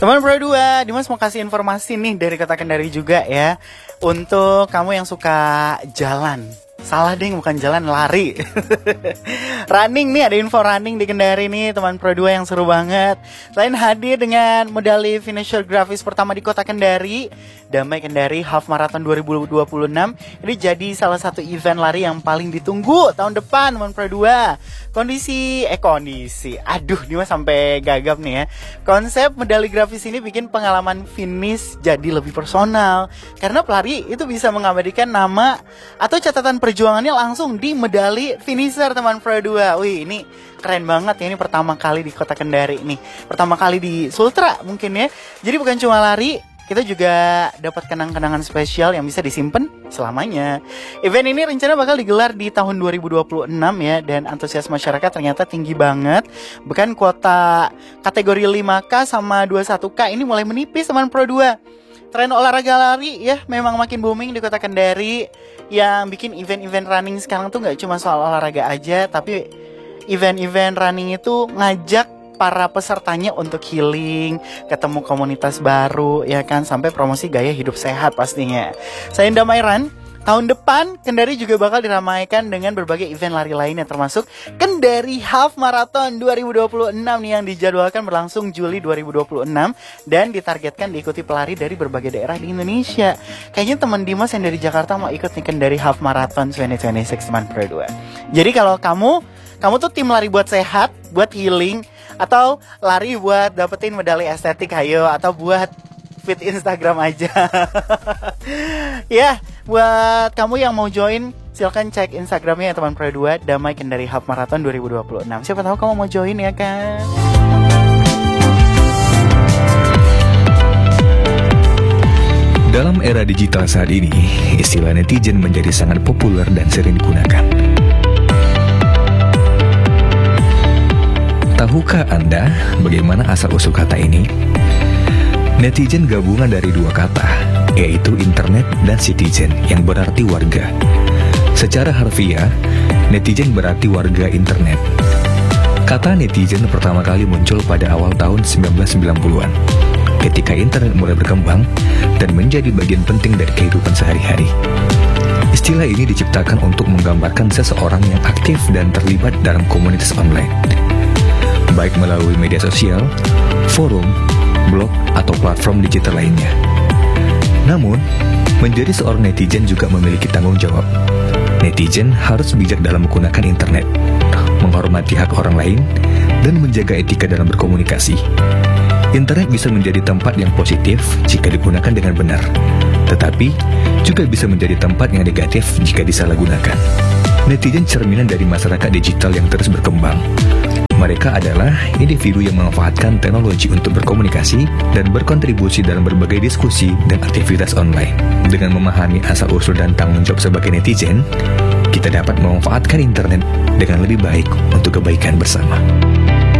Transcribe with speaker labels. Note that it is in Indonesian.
Speaker 1: Teman Pro 2, Dimas mau kasih informasi nih dari Kota Kendari juga ya. Untuk kamu yang suka jalan. Salah ding, bukan jalan, lari. Running nih, ada info running di Kendari nih teman Pro 2 yang seru banget. Selain hadir dengan medali finisher grafis pertama di Kota Kendari, Damai Kendari Half Marathon 2026, ini jadi salah satu event lari yang paling ditunggu tahun depan teman Pro 2. Kondisi, aduh Dimas sampai gagap nih ya. Konsep medali grafis ini bikin pengalaman finish jadi lebih personal, karena pelari itu bisa mengabadikan nama atau catatan perjuangannya langsung di medali finisher teman Pro 2. Wih, ini keren banget ya, ini pertama kali di Kota Kendari nih. Pertama kali di Sultra mungkin ya. Jadi bukan cuma lari, kita juga dapat kenang-kenangan spesial yang bisa disimpan selamanya. Event ini rencana bakal digelar di tahun 2026 ya, dan antusias masyarakat ternyata tinggi banget. Bahkan kuota kategori 5K sama 21K ini mulai menipis teman Pro 2. Tren olahraga lari ya memang makin booming di Kota Kendari. Yang bikin event-event running sekarang tuh gak cuma soal olahraga aja, tapi event-event running itu ngajak para pesertanya untuk healing, ketemu komunitas baru, ya kan, sampai promosi gaya hidup sehat pastinya. Selain Damai Run, tahun depan Kendari juga bakal diramaikan dengan berbagai event lari lainnya, termasuk Kendari Half Marathon 2026 nih yang dijadwalkan berlangsung Juli 2026 dan ditargetkan diikuti pelari dari berbagai daerah di Indonesia. Kayaknya teman Dimas yang dari Jakarta mau ikut nih Kendari Half Marathon 2026 teman Pro 2. Jadi kalau kamu tuh tim lari buat sehat, buat healing, atau lari buat dapetin medali estetik, ayo, atau buat fit Instagram aja. Ya, buat kamu yang mau join, silakan cek Instagramnya ya teman Pro 2, Damai Kendari Half Marathon 2026. Siapa tahu kamu mau join ya kan.
Speaker 2: Dalam era digital saat ini, istilah netizen menjadi sangat populer dan sering digunakan. Tahukah Anda bagaimana asal-usul kata ini? Netizen gabungan dari dua kata, yaitu internet dan citizen, yang berarti warga. Secara harfiah, netizen berarti warga internet. Kata netizen pertama kali muncul pada awal tahun 1990-an, ketika internet mulai berkembang dan menjadi bagian penting dari kehidupan sehari-hari. Istilah ini diciptakan untuk menggambarkan seseorang yang aktif dan terlibat dalam komunitas online, baik melalui media sosial, forum, blog, atau platform digital lainnya. Namun, menjadi seorang netizen juga memiliki tanggung jawab. Netizen harus bijak dalam menggunakan internet, menghormati hak orang lain, dan menjaga etika dalam berkomunikasi. Internet bisa menjadi tempat yang positif jika digunakan dengan benar, tetapi juga bisa menjadi tempat yang negatif jika disalahgunakan. Netizen cerminan dari masyarakat digital yang terus berkembang. Mereka adalah individu yang memanfaatkan teknologi untuk berkomunikasi dan berkontribusi dalam berbagai diskusi dan aktivitas online. Dengan memahami asal-usul dan tanggung jawab sebagai netizen, kita dapat memanfaatkan internet dengan lebih baik untuk kebaikan bersama.